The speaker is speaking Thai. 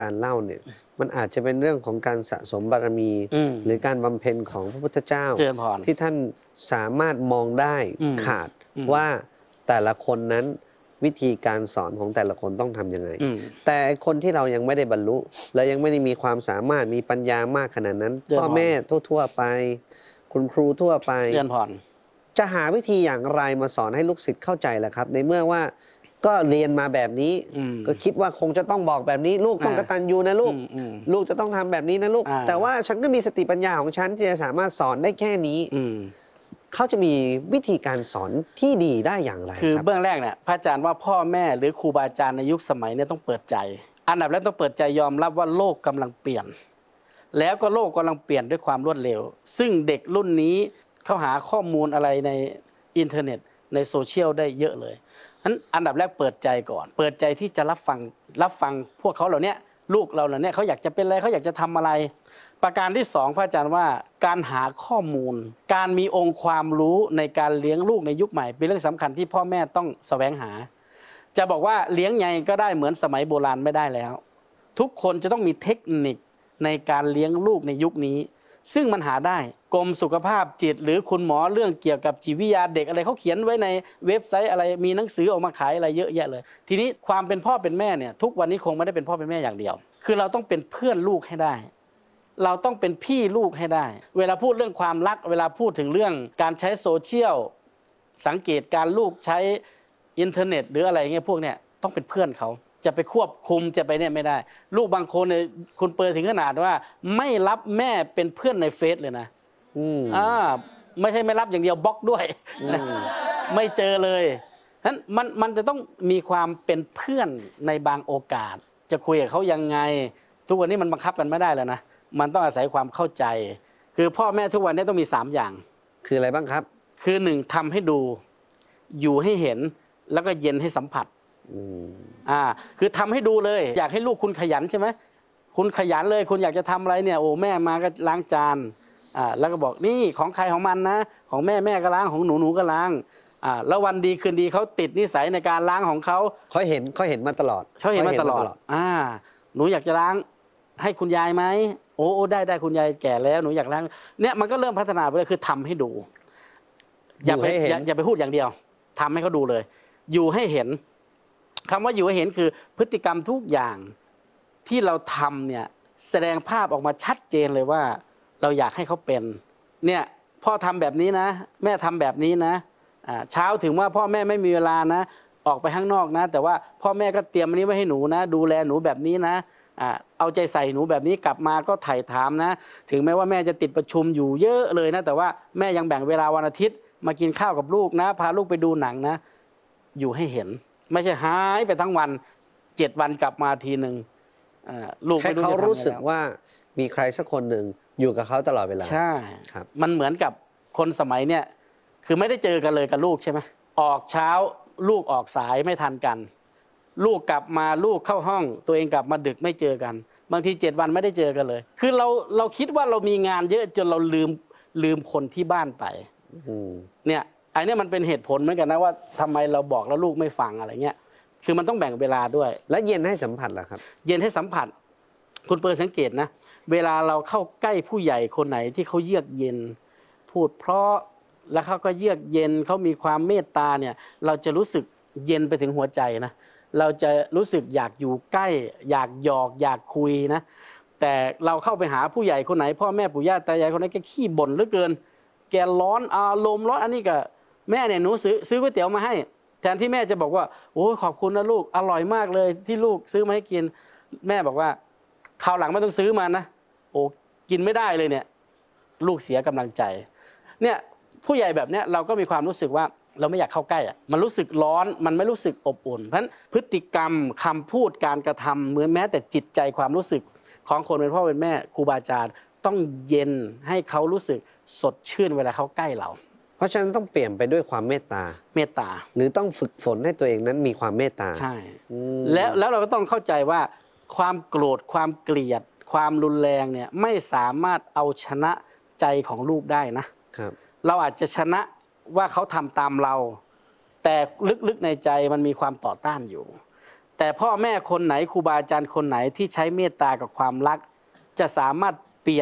การเล่าเนี่ยมันอาจจะเป็นเรื่องของการสะสมบารมีหรือการบำเพ็ญของพระพุทธเจ้าที่ท่านสามารถมองได้ขาดว่าแต่ละคนนั้นวิธีการสอนของแต่ละคนต้องทำยังไงแต่คนที่เรายังไม่ได้บรรลุและยังไม่ได้มีความสามารถมีปัญญามากขนาดนั้นพ่อแม่ทั่วไปคุณครูทั่วไปจะหาวิธีอย่างไรมาสอนให้ลูกศิษย์เข้าใจล่ะครับในเมื่อว่าก็เรียนมาแบบนี้ก็คิดว่าคงจะต้องบอกแบบนี้ลูกต้องกตัญญูนะลูกลูกจะต้องทำแบบนี้นะลูกแต่ว่าฉันก็มีสติปัญญาของฉันที่จะสามารถสอนได้แค่นี้เขาจะมีวิธีการสอนที่ดีได้อย่างไรคือเบื้องแรกเนี่ยพระอาจารย์ว่าพ่อแม่หรือครูบาอาจารย์ในยุคสมัยเนี่ยต้องเปิดใจอันดับแรกต้องเปิดใจยอมรับว่าโลกกำลังเปลี่ยนแล้วก็โลกกำลังเปลี่ยนด้วยความรวดเร็วซึ่งเด็กรุ่นนี้เขาหาข้อมูลอะไรในอินเทอร์เน็ตในโซเชียลได้เยอะเลยนั้นอันดับแรกเปิดใจก่อนเปิดใจที่จะรับฟังพวกเขาเหล่านี้ลูกเราเหล่านี้เขาอยากจะเป็นอะไรเขาอยากจะทำอะไรประการที่2พระอาจารย์ว่าการหาข้อมูลการมีองค์ความรู้ในการเลี้ยงลูกในยุคใหม่เป็นเรื่องสำคัญที่พ่อแม่ต้องแสวงหาจะบอกว่าเลี้ยงไงก็ได้เหมือนสมัยโบราณไม่ได้แล้วทุกคนจะต้องมีเทคนิคในการเลี้ยงลูกในยุคนี้ซึ่งมันหาได้กรมสุขภาพจิตหรือคุณหมอเรื่องเกี่ยวกับจิตวิทยาเด็กอะไรเขาเขียนไว้ในเว็บไซต์อะไรมีหนังสือออกมาขายอะไรเยอะแยะเลยทีนี้ความเป็นพ่อเป็นแม่เนี่ยทุกวันนี้คงไม่ได้เป็นพ่อเป็นแม่อย่างเดียวคือเราต้องเป็นเพื่อนลูกให้ได้เราต้องเป็นพี่ลูกให้ได้เวลาพูดเรื่องความรักเวลาพูดถึงเรื่องการใช้โซเชียลสังเกตการลูกใช้อินเทอร์เน็ตหรืออะไรเงี้ยพวกเนี้ยต้องเป็นเพื่อนเขาจะไปควบคุมจะไปเนี่ยไม่ได้ลูกบางคนเนี่ยคุณเปิดถึงขนาดว่าไม่รับแม่เป็นเพื่อนในเฟซเลยนะไม่ใช่ไม่รับอย่างเดียวบล็อกด้วยไม่เจอเลยฉะนั้นมันจะต้องมีความเป็นเพื่อนในบางโอกาสจะคุยกับเขายังไงทุกวันนี้มันบังคับกันไม่ได้แล้วนะมันต้องอาศัยความเข้าใจคือพ่อแม่ทุกวันนี้ต้องมี3อย่างคืออะไรบ้างครับคือ1ทำให้ดูอยู่ให้เห็นแล้วก็เย็นให้สัมผัสคือทำให้ดูเลยอยากให้ลูกคุณขยันใช่ไหมคุณขยันเลยคุณอยากจะทำอะไรเนี่ยโอ้แม่มาก็ล้างจานแล้วก็บอกนี่ของใครของมันนะของแม่ก็ล้างของหนูก็ล้างแล้ววันดีคืนดีเขาติดนิสัยในการล้างของเขาเห็นมาตลอดหนูอยากจะล้างให้คุณยายไหมโอ้ได้คุณยายแก่แล้วหนูอยากล้างเนี่ยมันก็เริ่มพัฒนาไปเลยคือทำให้ดูอย่าไปพูดอย่างเดียวทำให้เขาดูเลยอยู่ให้เห็นคำว่าอยู่ให้เห็นคือพฤติกรรมทุกอย่างที่เราทำเนี่ยแสดงภาพออกมาชัดเจนเลยว่าเราอยากให้เขาเป็นเนี่ยพ่อทำแบบนี้นะแม่ทำแบบนี้นะเช้าถึงว่าพ่อแม่ไม่มีเวลานะออกไปข้างนอกนะแต่ว่าพ่อแม่ก็เตรียมอันนี้ไว้ให้หนูนะดูแลหนูแบบนี้นะเอาใจใส่หนูแบบนี้กลับมาก็ไถ่ถามนะถึงแม้ว่าแม่จะติดประชุมอยู่เยอะเลยนะแต่ว่าแม่ยังแบ่งเวลาวันอาทิตย์มากินข้าวกับลูกนะพาลูกไปดูหนังนะอยู่ให้เห็นไม่ใช่หายไปทั้งวัน7 วันกลับมาทีหนึ่งลูกให้เขารู้สึกว่ามีใครสักคนหนึ่งอยู่กับเขาตลอดเวลาใช่ครับมันเหมือนกับคนสมัยเนี้ยคือไม่ได้เจอกันเลยกับลูกใช่ไหมออกเช้าลูกออกสายไม่ทันกันลูกกลับมาลูกเข้าห้องตัวเองกลับมาดึกไม่เจอกันบางที7 วันไม่ได้เจอกันเลยคือเราคิดว่าเรามีงานเยอะจนเราลืมคนที่บ้านไปเนี่ยไอ้นี่มันเป็นเหตุผลเหมือนกันนะว่าทำไมเราบอกแล้วลูกไม่ฟังอะไรเงี้ยคือมันต้องแบ่งเวลาด้วยและเย็นให้สัมผัสล่ะครับเย็นให้สัมผัสคุณเปิดสังเกตนะเวลาเราเข้าใกล้ผู้ใหญ่คนไหนที่เขาเยือกเย็นพูดเพราะแล้วเขาก็เยือกเย็นเขามีความเมตตาเนี่ยเราจะรู้สึกเย็นไปถึงหัวใจนะเราจะรู้สึกอยากอยู่ใกล้อยากหยอกอยากคุยนะแต่เราเข้าไปหาผู้ใหญ่คนไหนพ่อแม่ปู่ย่าตายายคนไหนแกขี้บ่นเหลือเกินแกร้อนอารมณ์ร้อนอันนี้ก็แม่เนี่ยหนูซื้อก๋วยเตี๋ยวมาให้แทนที่แม่จะบอกว่าโอ้ขอบคุณนะลูกอร่อยมากเลยที่ลูกซื้อมาให้กินแม่บอกว่าคราวหลังไม่ต้องซื้อมานะโอ้กินไม่ได้เลยเนี่ยลูกเสียกำลังใจเนี่ยผู้ใหญ่แบบเนี้ยเราก็มีความรู้สึกว่าเราไม่อยากเข้าใกล้อ่ะมันรู้สึกร้อนมันไม่รู้สึกอบอุ่นเพราะฉะนั้นพฤติกรรมคำพูดการกระทำเหมือนแม้แต่จิตใจความรู้สึกของคนเป็นพ่อเป็นแม่ครูบาอาจารย์ต้องเย็นให้เขารู้สึกสดชื่นเวลาเขาใกล้เราเพราะฉะนั้นต้องเปลี่ยนไปด้วยความเมตตาหรือต้องฝึกฝนให้ตัวเองนั้นมีความเมตตาใช่แล้วเราก็ต้องเข้าใจว่าความโกรธความเกลียดความรุนแรงเนี่ยไม่สามารถเอาชนะใจของลูกได้นะครับเราอาจจะชนะว่าเขาทำตามเราแต่ลึกๆในใจมันมีความต่อต้านอยู่แต่พ่อแม่คนไหนครูบาอาจารย์คนไหนที่ใช้เมตตากับความรักจะสามารถ